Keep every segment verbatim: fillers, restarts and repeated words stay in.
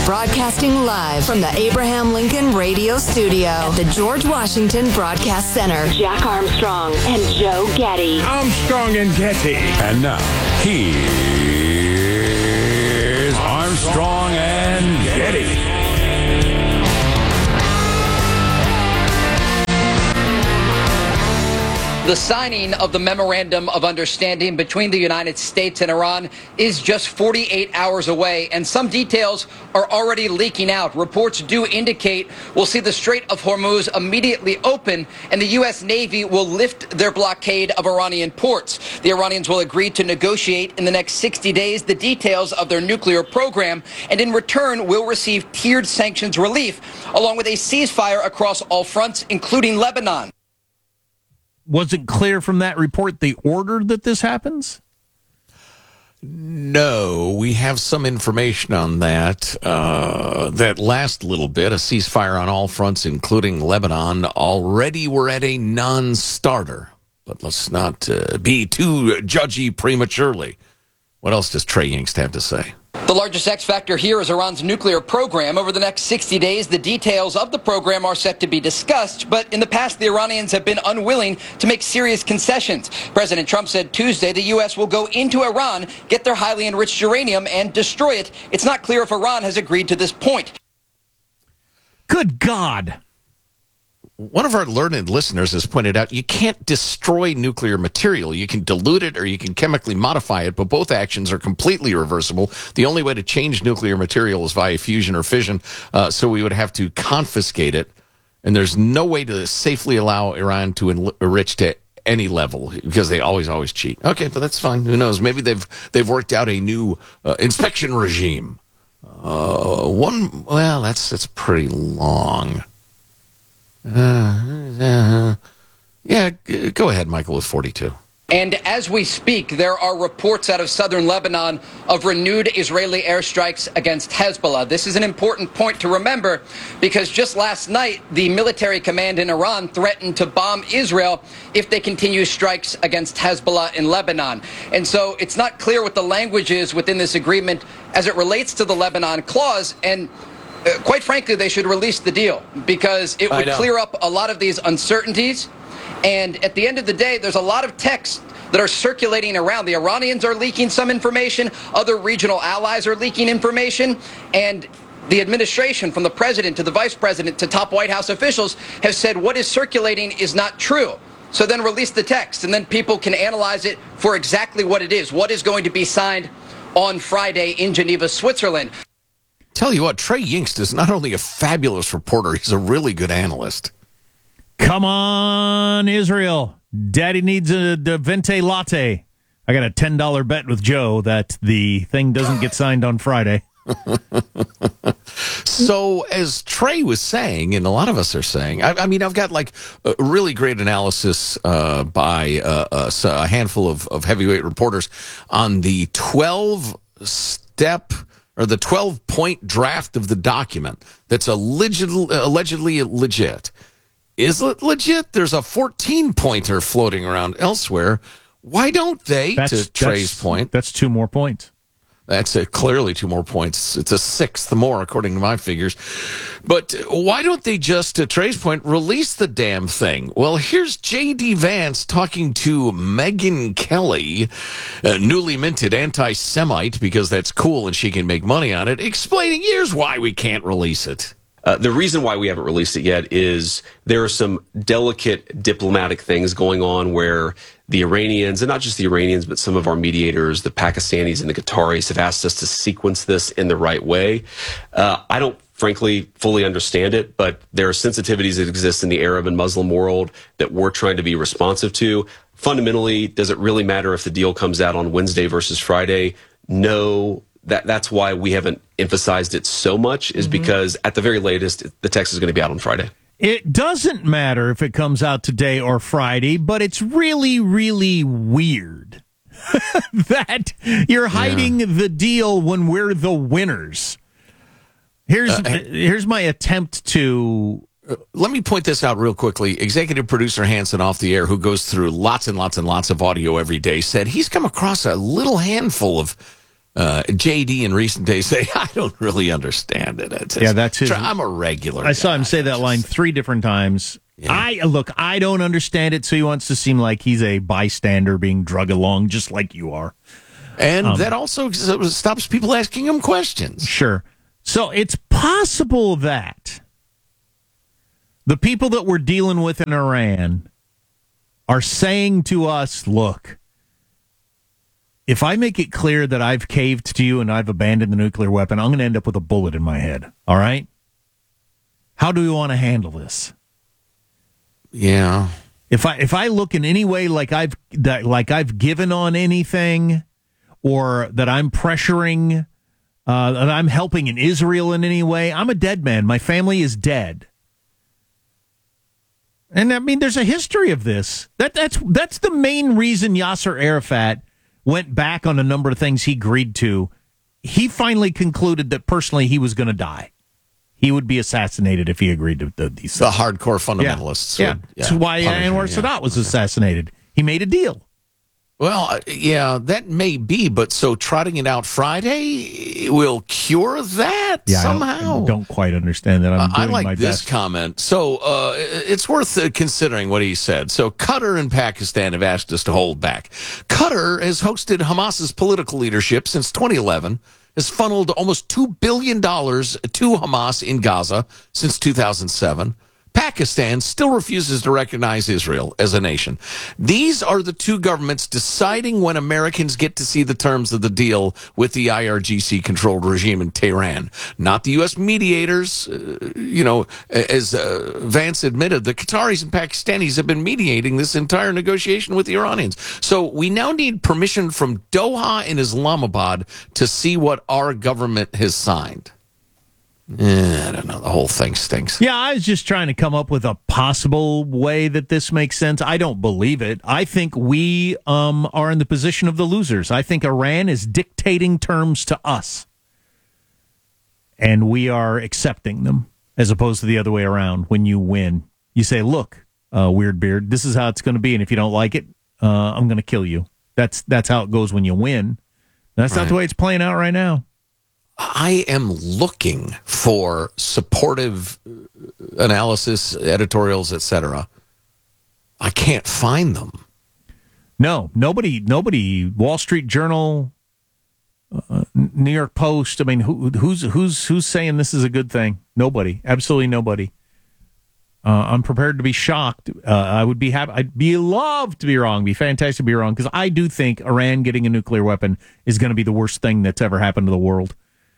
Broadcasting live from the Abraham Lincoln Radio Studio at the George Washington Broadcast Center. Jack Armstrong and Joe Getty. Armstrong and Getty. And now, here's Armstrong and Getty. The signing of the Memorandum of Understanding between the United States and Iran is just forty-eight hours away, and some details are already leaking out. Reports do indicate we'll see the Strait of Hormuz immediately open, and the U S Navy will lift their blockade of Iranian ports. The Iranians will agree to negotiate in the next sixty days the details of their nuclear program, and in return will receive tiered sanctions relief, along with a ceasefire across all fronts, including Lebanon. Was it clear from that report they ordered that this happens? No, we have some information on that. Uh, that last little bit, a ceasefire on all fronts, including Lebanon, already we're at a non-starter. But let's not uh, be too judgy prematurely. What else does Trey Yingst have to say? The largest X factor here is Iran's nuclear program. Over the next sixty days, the details of the program are set to be discussed. But in the past, the Iranians have been unwilling to make serious concessions. President Trump said Tuesday the U S will go into Iran, get their highly enriched uranium, and destroy it. It's not clear if Iran has agreed to this point. Good God. One of our learned listeners has pointed out you can't destroy nuclear material. You can dilute it or you can chemically modify it, but both actions are completely reversible. The only way to change nuclear material is via fusion or fission, uh, so we would have to confiscate it, and there's no way to safely allow Iran to enrich to any level because they always, always cheat. Okay, but that's fine. Who knows? Maybe they've they've worked out a new uh, inspection regime. Uh, one, well, that's that's pretty long. Uh, uh, yeah, g- go ahead, Michael, with forty-two. And as we speak, there are reports out of southern Lebanon of renewed Israeli airstrikes against Hezbollah. This is an important point to remember because just last night, the military command in Iran threatened to bomb Israel if they continue strikes against Hezbollah in Lebanon. And so it's not clear what the language is within this agreement as it relates to the Lebanon clause. And Uh, quite frankly, they should release the deal because it would clear up a lot of these uncertainties. And at the end of the day, there's a lot of texts that are circulating around. The Iranians are leaking some information. Other regional allies are leaking information. And the administration, from the president to the vice president to top White House officials, have said what is circulating is not true. So then release the text, and then people can analyze it for exactly what it is. What is going to be signed on Friday in Geneva, Switzerland. Tell you what, Trey Yingst is not only a fabulous reporter, he's a really good analyst. Come on, Israel. Daddy needs a, a venti latte. I got a ten dollar bet with Joe that the thing doesn't get signed on Friday. So, as Trey was saying, and a lot of us are saying, I, I mean, I've got like a really great analysis uh, by uh, a, a handful of, of heavyweight reporters on the twelve-step or the twelve-point draft of the document that's allegedly, allegedly legit. Is it legit? There's a fourteen-pointer floating around elsewhere. Why don't they, that's, to Trey's that's, point? That's two more points. That's a, clearly two more points. It's a sixth more, according to my figures. But why don't they just, to Trey's point, release the damn thing? Well, here's J D. Vance talking to Megyn Kelly, a newly minted anti-Semite, because that's cool and she can make money on it, explaining here's why we can't release it. Uh, the reason why we haven't released it yet is there are some delicate diplomatic things going on where the Iranians, and not just the Iranians, but some of our mediators, the Pakistanis and the Qataris, have asked us to sequence this in the right way. Uh, I don't, frankly, fully understand it, but there are sensitivities that exist in the Arab and Muslim world that we're trying to be responsive to. Fundamentally, does it really matter if the deal comes out on Wednesday versus Friday? No. That that's why we haven't emphasized it so much, is mm-hmm. because at the very latest, the text is going to be out on Friday. It doesn't matter if it comes out today or Friday, but it's really, really weird that you're hiding yeah. the deal when we're the winners. Here's uh, here's my attempt to... Let me point this out real quickly. Executive producer Hanson off the air, who goes through lots and lots and lots of audio every day, said he's come across a little handful of Uh, J D in recent days say, I don't really understand it. It's, yeah, that's his. I'm a regular I saw guy. him say that It's line just- three different times. Yeah. I look, I don't understand it, so he wants to seem like he's a bystander being drug along, just like you are. And Um, that also stops people asking him questions. Sure. So it's possible that the people that we're dealing with in Iran are saying to us, look, if I make it clear that I've caved to you and I've abandoned the nuclear weapon, I'm going to end up with a bullet in my head. All right? How do we want to handle this? Yeah. If I if I look in any way like I've that like I've given on anything, or that I'm pressuring, uh, that I'm helping in Israel in any way, I'm a dead man. My family is dead. And I mean, there's a history of this. That that's that's the main reason Yasser Arafat went back on a number of things he agreed to. He finally concluded that personally he was going to die. He would be assassinated if he agreed to the, these The things. hardcore fundamentalists. Yeah, would, yeah. That's why punish him, Anwar yeah. Sadat was assassinated. He made a deal. Well, uh, yeah, that may be, but so trotting it out Friday will cure that Yeah, somehow. I don't, I don't quite understand that. I'm Uh, doing I like my this best. comment. So uh, it's worth uh, considering what he said. So Qatar and Pakistan have asked us to hold back. Qatar has hosted Hamas's political leadership since twenty eleven, has funneled almost two billion dollars to Hamas in Gaza since two thousand seven. Pakistan still refuses to recognize Israel as a nation. These are the two governments deciding when Americans get to see the terms of the deal with the I R G C-controlled regime in Tehran. Not the U S mediators. Uh, you know, as uh, Vance admitted, the Qataris and Pakistanis have been mediating this entire negotiation with the Iranians. So we now need permission from Doha and Islamabad to see what our government has signed. Eh, I don't know. The whole thing stinks. Yeah, I was just trying to come up with a possible way that this makes sense. I don't believe it. I think we um, are in the position of the losers. I think Iran is dictating terms to us, and we are accepting them, as opposed to the other way around. When you win, you say, look, uh, Weird Beard, this is how it's going to be, and if you don't like it, uh, I'm going to kill you. That's, that's how it goes when you win. That's Right. not the way it's playing out right now. I am looking for supportive analysis, editorials, et cetera. I can't find them. No, nobody, nobody. Wall Street Journal, uh, New York Post. I mean, who, who's who's who's saying this is a good thing? Nobody, absolutely nobody. Uh, I'm prepared to be shocked. Uh, I would be happy. I'd be loved to be wrong. Be fantastic to be wrong, because I do think Iran getting a nuclear weapon is going to be the worst thing that's ever happened to the world.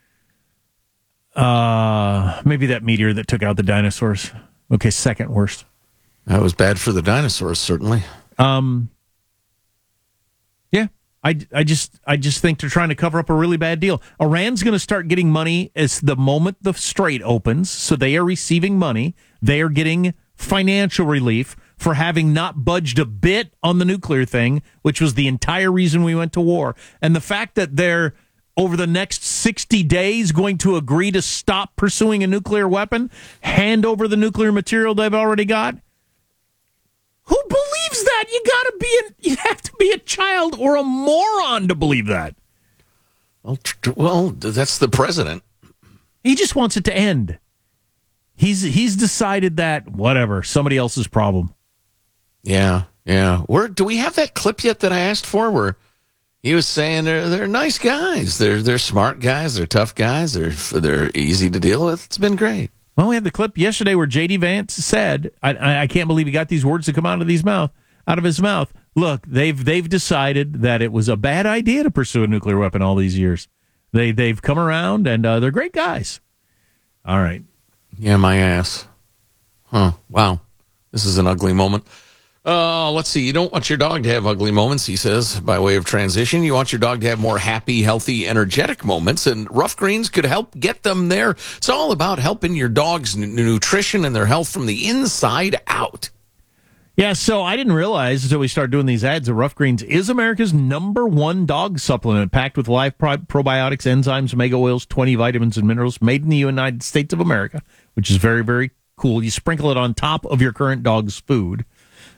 Uh, maybe that meteor that took out the dinosaurs. Okay, second worst. That was bad for the dinosaurs, certainly. Um, yeah, I, I just I just think they're trying to cover up a really bad deal. Iran's going to start getting money as the moment the strait opens, so they are receiving money. They are getting financial relief for having not budged a bit on the nuclear thing, which was the entire reason we went to war. And the fact that they're, over the next sixty days, going to agree to stop pursuing a nuclear weapon, hand over the nuclear material they've already got. Who believes that? You gotta be an, you have to be a child or a moron to believe that. Well, tr- well, that's the president. He just wants it to end. He's he's decided that whatever, somebody else's problem. Yeah, yeah. Where do we have that clip yet that I asked for? Where he was saying they're they're nice guys, they're they're smart guys, they're tough guys, they're they're easy to deal with. It's been great. Well, we had the clip yesterday where J D Vance said, I, I, I can't believe he got these words to come out of his mouth. Out of his mouth. Look, they've they've decided that it was a bad idea to pursue a nuclear weapon all these years. They they've come around, and uh, they're great guys. All right. Yeah, my ass. Huh. Wow. This is an ugly moment. Uh, let's see. You don't want your dog to have ugly moments, he says, by way of transition. You want your dog to have more happy, healthy, energetic moments, and Rough Greens could help get them there. It's all about helping your dog's n- nutrition and their health from the inside out. Yeah, so I didn't realize until we started doing these ads that Rough Greens is America's number one dog supplement, packed with live pro- probiotics, enzymes, omega oils, twenty vitamins and minerals, made in the United States of America, which is very, very cool. You sprinkle it on top of your current dog's food,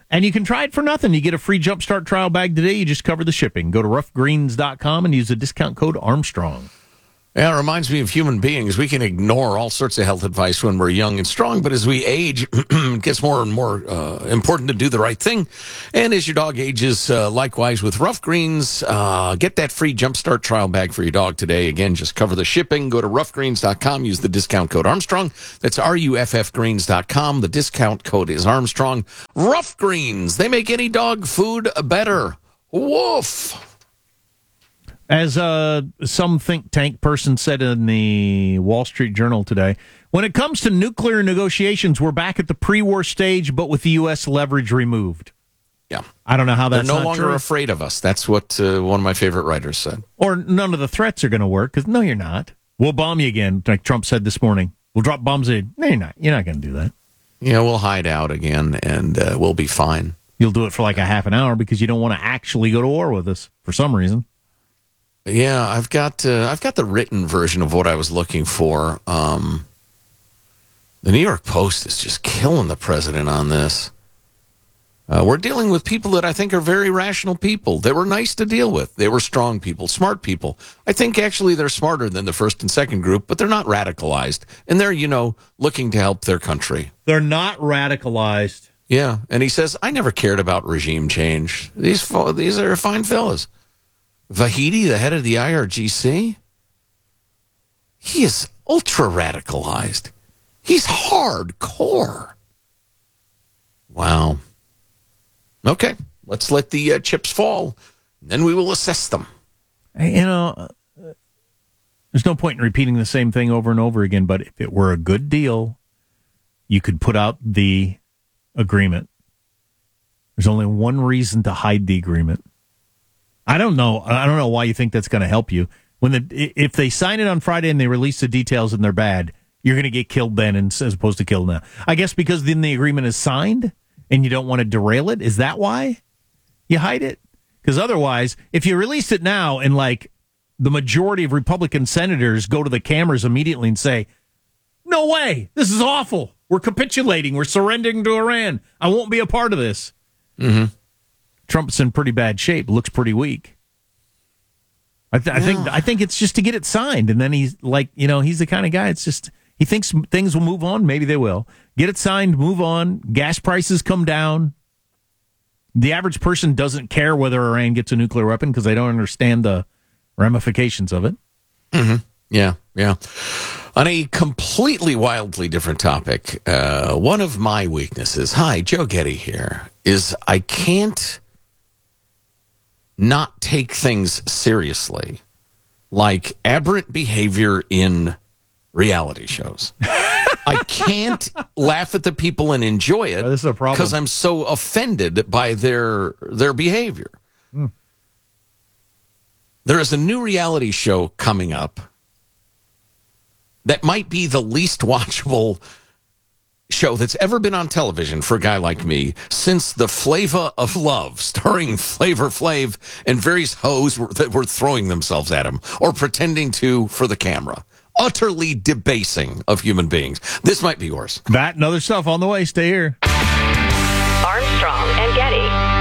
And you can try it for nothing. You get a free Jumpstart trial bag today. You just cover the shipping. Go to rough greens dot com and use the discount code Armstrong. Yeah, it reminds me of human beings. We can ignore all sorts of health advice when we're young and strong, but as we age, it gets more and more uh, important to do the right thing. And as your dog ages, uh, likewise with Rough Greens, uh, get that free Jumpstart trial bag for your dog today. Again, just cover the shipping. Go to rough greens dot com. Use the discount code Armstrong. That's R U F F greens dot com. The discount code is Armstrong. Rough Greens. They make any dog food better. Woof. As uh, some think tank person said in the Wall Street Journal today, when it comes to nuclear negotiations, we're back at the pre-war stage, but with the U S leverage removed. Yeah. I don't know how that's They're no not longer true. afraid of us. That's what uh, one of my favorite writers said. Or none of the threats are going to work, because no, you're not. We'll bomb you again, like Trump said this morning. We'll drop bombs in. No, you're not. You're not going to do that. Yeah, we'll hide out again, and uh, we'll be fine. You'll do it for like a half an hour because you don't want to actually go to war with us for some reason. Yeah, I've got uh, I've got the written version of what I was looking for. Um, the New York Post is just killing the president on this. Uh, we're dealing with people that I think are very rational people. They were nice to deal with. They were strong people, smart people. I think actually they're smarter than the first and second group, but they're not radicalized. And they're, you know, looking to help their country. They're not radicalized. Yeah, and he says, I never cared about regime change. These fo- these are fine fellas. Vahidi, the head of the I R G C, he is ultra-radicalized. He's hardcore. Wow. Okay, let's let the uh, chips fall. Then we will assess them. Hey, you know, uh, there's no point in repeating the same thing over and over again, but if it were a good deal, you could put out the agreement. There's only one reason to hide the agreement. I don't know. I don't know why you think that's going to help you. When the if they sign it on Friday and they release the details and they're bad, you're going to get killed then, as opposed to killed now. I guess because then the agreement is signed and you don't want to derail it. Is that why you hide it? Because otherwise, if you release it now and like the majority of Republican senators go to the cameras immediately and say, "No way, this is awful. We're capitulating. We're surrendering to Iran. I won't be a part of this." Mm-hmm. Trump's in pretty bad shape. Looks pretty weak. I, th- I think I think it's just to get it signed, and then he's like, you know, he's the kind of guy. It's just he thinks things will move on. Maybe they will. Get it signed, move on. Gas prices come down. The average person doesn't care whether Iran gets a nuclear weapon because they don't understand the ramifications of it. Mm-hmm. Yeah, yeah. On a completely wildly different topic, uh, one of my weaknesses, hi, Joe Getty here, is I can't not take things seriously, like aberrant behavior in reality shows. I can't laugh at the people and enjoy it oh, this is a problem. because I'm so offended by their their behavior. Hmm. There is a new reality show coming up that might be the least watchable show that's ever been on television for a guy like me since the Flava of Love, starring Flavor Flav and various hoes were, that were throwing themselves at him or pretending to for the camera. Utterly debasing of human beings. This might be worse. That and other stuff on the way. Stay here. Armstrong and Getty.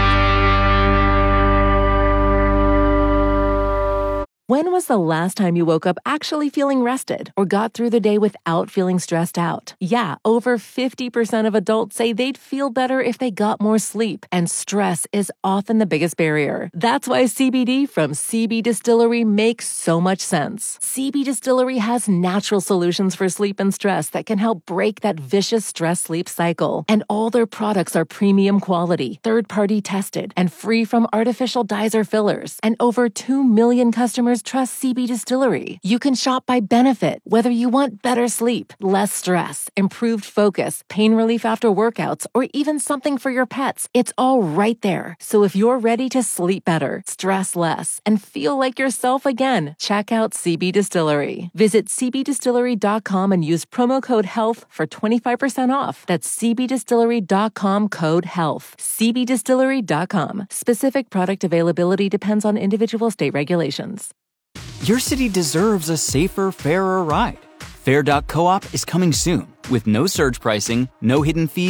When was the last time you woke up actually feeling rested or got through the day without feeling stressed out? Yeah, over fifty percent of adults say they'd feel better if they got more sleep, and stress is often the biggest barrier. That's why C B D from C B Distillery makes so much sense. C B Distillery has natural solutions for sleep and stress that can help break that vicious stress-sleep cycle. And all their products are premium quality, third-party tested, and free from artificial dyes or fillers. And over two million customers trust C B Distillery. You can shop by benefit, whether you want better sleep, less stress, improved focus, pain relief after workouts, or even something for your pets. It's all right there. So if you're ready to sleep better, stress less, and feel like yourself again, check out C B Distillery. Visit c b distillery dot com and use promo code HEALTH for twenty-five percent off. That's c b distillery dot com code HEALTH. c b distillery dot com. Specific product availability depends on individual state regulations. Your city deserves a safer, fairer ride. Fair dot coop is coming soon with no surge pricing, no hidden fees,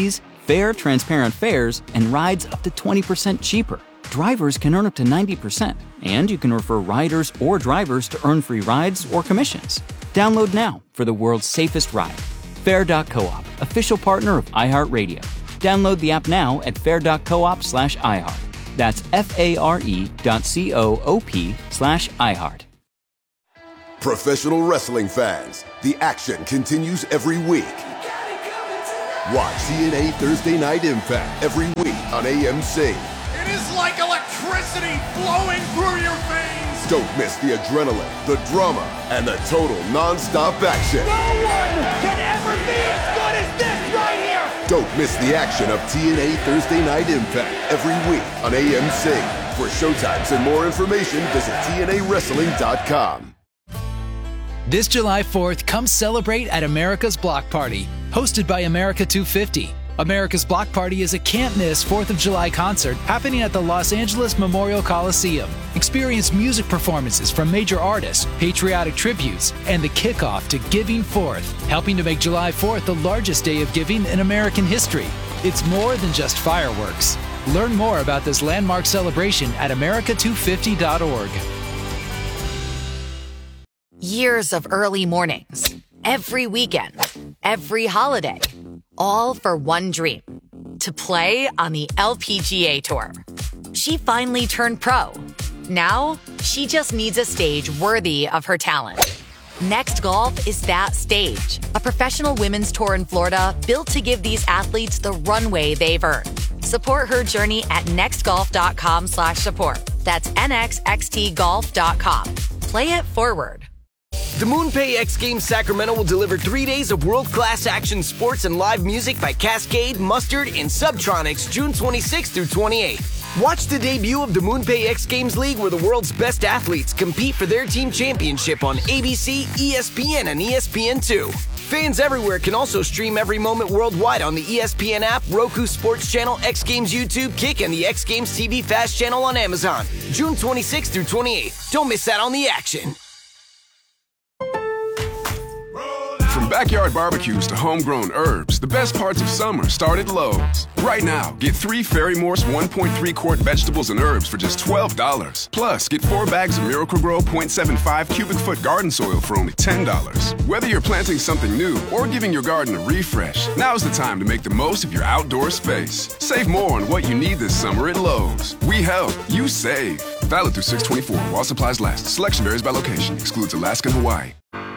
Fair, transparent fares and rides up to twenty percent cheaper. Drivers can earn up to ninety percent, and you can refer riders or drivers to earn free rides or commissions. Download now for the world's safest ride. Fair dot coop, official partner of iHeartRadio. Download the app now at fair dot coop slash iHeart. That's F-A-R-E dot C-O-O-P slash iHeart. Professional wrestling fans, the action continues every week. Watch T N A Thursday Night Impact every week on A M C. It is like electricity flowing through your veins. Don't miss the adrenaline, the drama, and the total non-stop action. No one can ever be as good as this right here. Don't miss the action of T N A Thursday Night Impact every week on A M C. For showtimes and more information, visit T N A wrestling dot com. This July fourth, come celebrate at America's Block Party, hosted by America two fifty. America's Block Party is a can't-miss fourth of July concert happening at the Los Angeles Memorial Coliseum. Experience music performances from major artists, patriotic tributes, and the kickoff to Giving Fourth, helping to make July fourth the largest day of giving in American history. It's more than just fireworks. Learn more about this landmark celebration at America two fifty dot org. Years of early mornings, every weekend, every holiday, all for one dream, to play on the L P G A Tour. She finally turned pro. Now, she just needs a stage worthy of her talent. Next Golf is that stage, a professional women's tour in Florida built to give these athletes the runway they've earned. Support her journey at nextgolf.com slash support. That's N X X T golf dot com. Play it forward. The MoonPay X Games Sacramento will deliver three days of world-class action sports and live music by Cascade, Mustard, and Subtronics June twenty-sixth through twenty-eighth. Watch the debut of the MoonPay X Games League, where the world's best athletes compete for their team championship on A B C, E S P N, and E S P N two. Fans everywhere can also stream every moment worldwide on the E S P N app, Roku Sports Channel, X Games YouTube, Kick, and the X Games T V Fast Channel on Amazon. June twenty-sixth through twenty-eighth. Don't miss out on the action. From backyard barbecues to homegrown herbs, the best parts of summer start at Lowe's. Right now, get three Ferry Morse one point three quart vegetables and herbs for just twelve dollars. Plus, get four bags of Miracle-Gro point seven five cubic foot garden soil for only ten dollars. Whether you're planting something new or giving your garden a refresh, now's the time to make the most of your outdoor space. Save more on what you need this summer at Lowe's. We help, you save. Valid through six twenty-four while supplies last. Selection varies by location. Excludes Alaska and Hawaii.